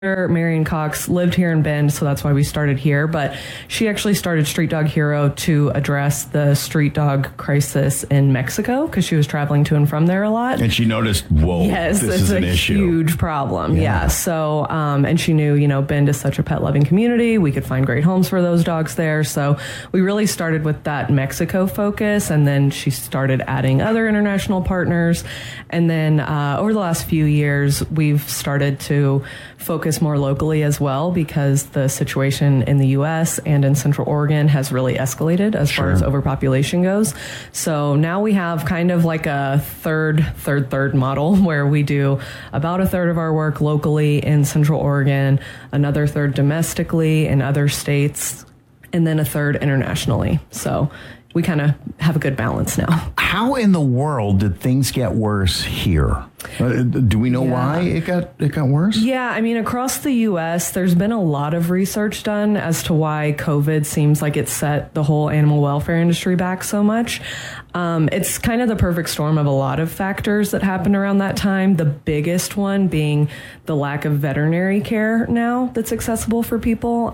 Marion Cox lived here in Bend, so that's why we started here. But she actually started Street Dog Hero to address the street dog crisis in Mexico because she was traveling to and from there a lot. And she noticed, whoa, yes, this is an issue. Huge problem. Yeah. So, and she knew, Bend is such a pet loving community. We could find great homes for those dogs there. So we really started with that Mexico focus. And then she started adding other international partners. And then over the last few years, we've started to focus more locally as well because the situation in the U.S. and in Central Oregon has really escalated as far as overpopulation goes. So now we have kind of like a third model where we do about a third of our work locally in Central Oregon, another third domestically in other states, and then a third internationally. So we kind of have a good balance now. How in the world did things get worse here? Do we know why it got worse? Yeah, I mean, across the U.S., there's been a lot of research done as to why COVID seems like it set the whole animal welfare industry back so much. It's kind of the perfect storm of a lot of factors that happened around that time. The biggest one being the lack of veterinary care now that's accessible for people.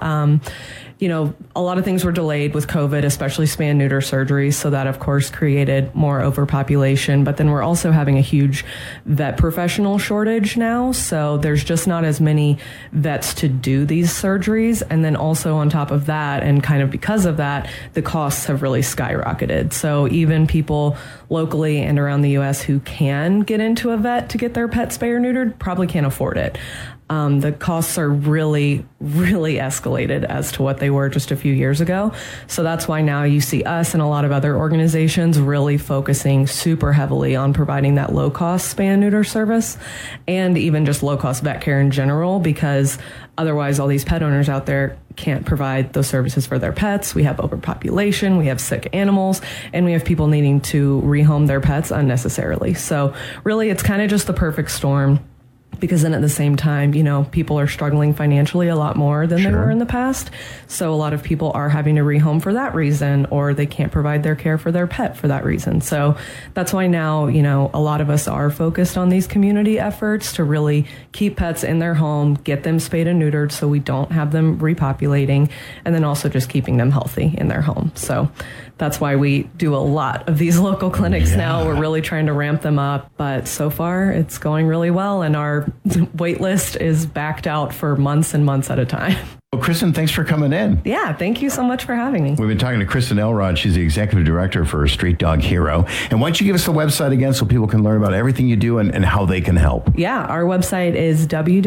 A lot of things were delayed with COVID, especially spay-neuter surgeries. So that, of course, created more overpopulation. But then we're also having a huge vet professional shortage now. So there's just not as many vets to do these surgeries. And then also on top of that, and kind of because of that, the costs have really skyrocketed. So even people locally and around the U.S. who can get into a vet to get their pet spay or neutered probably can't afford it. The costs are really, really escalated as to what they were just a few years ago. So that's why now you see us and a lot of other organizations really focusing super heavily on providing that low-cost spay and neuter service and even just low-cost vet care in general, because otherwise all these pet owners out there can't provide those services for their pets. We have overpopulation, we have sick animals, and we have people needing to rehome their pets unnecessarily. So really, it's kind of just the perfect storm. Because then at the same time, people are struggling financially a lot more than they were in the past. So a lot of people are having to rehome for that reason, or they can't provide their care for their pet for that reason. So that's why now, a lot of us are focused on these community efforts to really keep pets in their home, get them spayed and neutered so we don't have them repopulating, and then also just keeping them healthy in their home. So that's why we do a lot of these local clinics now. We're really trying to ramp them up, but so far it's going really well, and our wait list is backed out for months and months at a time. Well, Kristen, thanks for coming in. Yeah, thank you so much for having me. We've been talking to Kristen Elrod. She's the executive director for Street Dog Hero. And why don't you give us the website again so people can learn about everything you do and how they can help? Yeah, our website is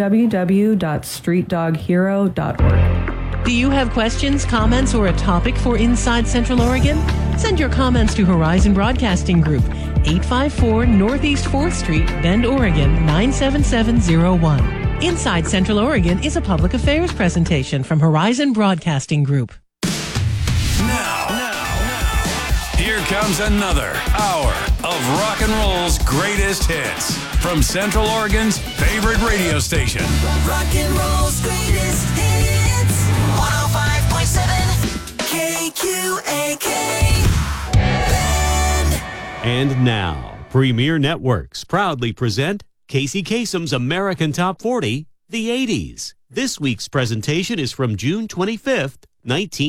www.streetdoghero.org. Do you have questions, comments, or a topic for Inside Central Oregon? Send your comments to Horizon Broadcasting Group, 854 Northeast 4th Street, Bend, Oregon, 97701. Inside Central Oregon is a public affairs presentation from Horizon Broadcasting Group. Now, here comes another hour of rock and roll's greatest hits from Central Oregon's favorite radio station. Rock and roll's greatest hits, 105.7 KQAK. And now, Premier Networks proudly present Casey Kasem's American Top 40, the 80s. This week's presentation is from June 25th, 19